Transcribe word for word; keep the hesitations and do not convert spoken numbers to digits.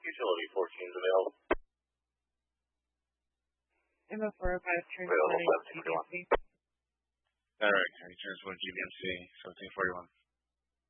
Utility fourteen is available. M O four oh five Available transporting seventeen forty-one. Alright, returns one G B M C, seventeen forty-one.